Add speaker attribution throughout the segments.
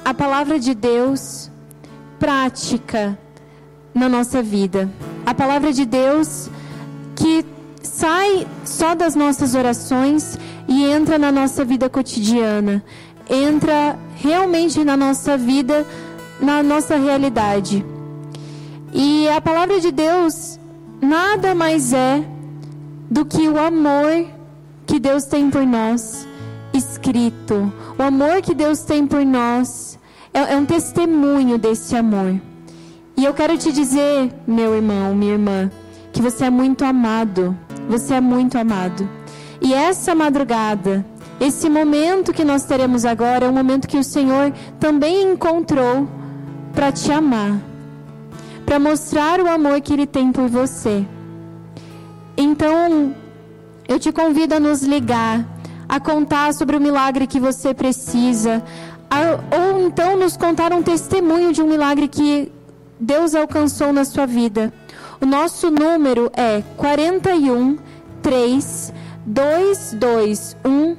Speaker 1: a palavra de Deus prática na nossa vida. A palavra de Deus que sai só das nossas orações e entra na nossa vida cotidiana. Entra realmente na nossa vida, na nossa realidade. E a palavra de Deus nada mais é do que o amor que Deus tem por nós escrito. O amor que Deus tem por nós é um testemunho desse amor. E eu quero te dizer, meu irmão, minha irmã, que você é muito amado. Você é muito amado. E essa madrugada, esse momento que nós teremos agora, é um momento que o Senhor também encontrou para te amar, para mostrar o amor que Ele tem por você. Então, eu te convido a nos ligar, a contar sobre o milagre que você precisa, ou então nos contar um testemunho de um milagre que Deus alcançou na sua vida. O nosso número é 41 3 221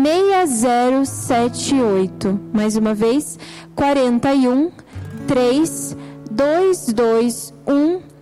Speaker 1: 6078. Mais uma vez, 41 3 221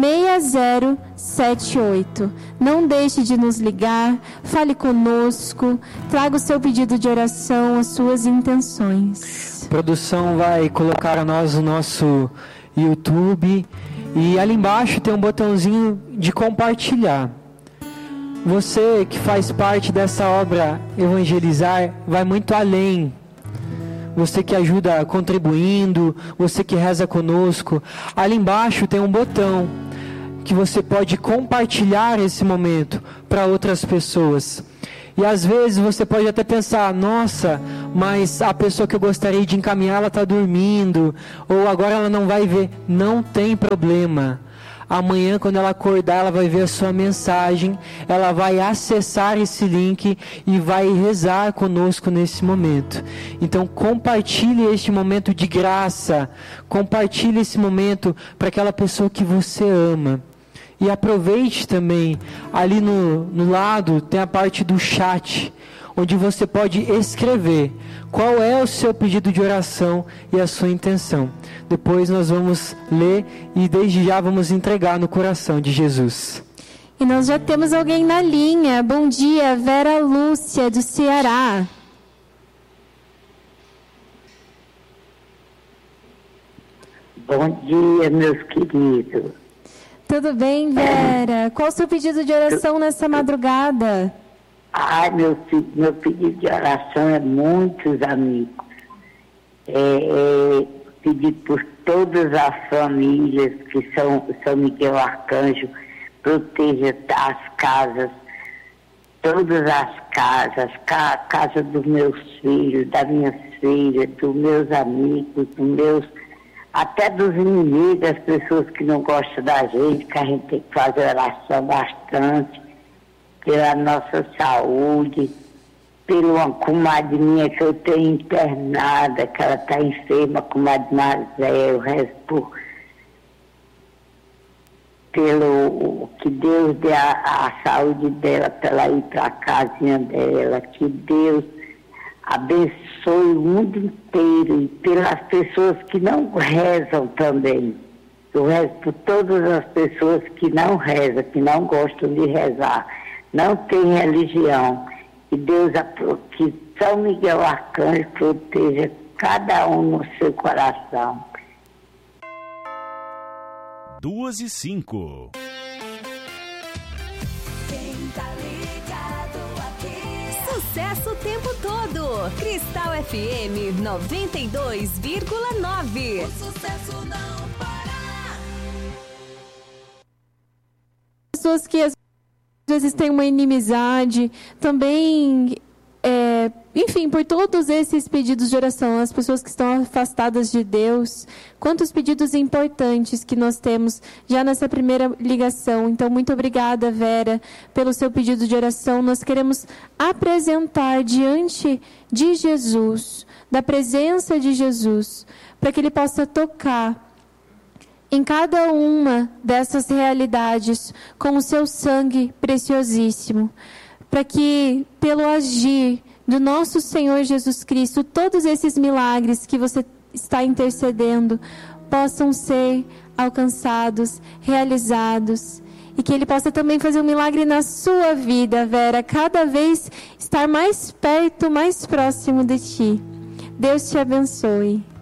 Speaker 1: 6078. Não deixe de nos ligar, fale conosco, traga o seu pedido de oração, as suas intenções.
Speaker 2: A produção vai colocar a nós no nosso YouTube e ali embaixo tem um botãozinho de compartilhar. Você que faz parte dessa obra Evangelizar vai muito além. Você que ajuda contribuindo, você que reza conosco, ali embaixo tem um botão que você pode compartilhar esse momento para outras pessoas. E às vezes você pode até pensar, nossa, mas a pessoa que eu gostaria de encaminhar, ela está dormindo, ou agora ela não vai ver. Não tem problema. Amanhã, quando ela acordar, ela vai ver a sua mensagem, ela vai acessar esse link e vai rezar conosco nesse momento. Então, compartilhe este momento de graça, compartilhe esse momento para aquela pessoa que você ama. E aproveite também, ali no lado tem a parte do chat, onde você pode escrever qual é o seu pedido de oração e a sua intenção. Depois nós vamos ler e desde já vamos entregar no coração de Jesus.
Speaker 1: E nós já temos alguém na linha. Bom dia, Vera Lúcia, do Ceará.
Speaker 3: Bom dia, meus queridos.
Speaker 1: Tudo bem, Vera? Qual o seu pedido de oração nessa madrugada?
Speaker 3: Ai, meu pedido de oração é muitos amigos. Pedir por todas as famílias que São Miguel Arcanjo proteja as casas, todas as casas, a casa dos meus filhos, das minhas filhas, dos meus amigos, até dos inimigos, das pessoas que não gostam da gente, que a gente tem que fazer oração bastante, pela nossa saúde, pela uma comadre minha que eu tenho internada, que ela está enferma, comadre Mazé, eu rezo pelo que Deus dê a saúde dela para ela ir para a casinha dela, que Deus abençoe o mundo inteiro e pelas pessoas que não rezam também. Eu rezo por todas as pessoas que não rezam, que não gostam de rezar, não têm religião. Que Deus, que São Miguel Arcanjo proteja cada um no seu coração.
Speaker 4: 2:05.
Speaker 5: Sucesso o tempo todo. Cristal FM 92,9. O sucesso não para.
Speaker 1: Pessoas que às vezes têm uma inimizade, também, enfim, por todos esses pedidos de oração, as pessoas que estão afastadas de Deus, quantos pedidos importantes que nós temos já nessa primeira ligação. Então, muito obrigada, Vera, pelo seu pedido de oração. Nós queremos apresentar diante de Jesus, da presença de Jesus, para que Ele possa tocar em cada uma dessas realidades com o seu sangue preciosíssimo, para que, pelo agir do nosso Senhor Jesus Cristo, todos esses milagres que você está intercedendo possam ser alcançados, realizados. E que Ele possa também fazer um milagre na sua vida, Vera. Cada vez estar mais perto, mais próximo de Ti. Deus te abençoe.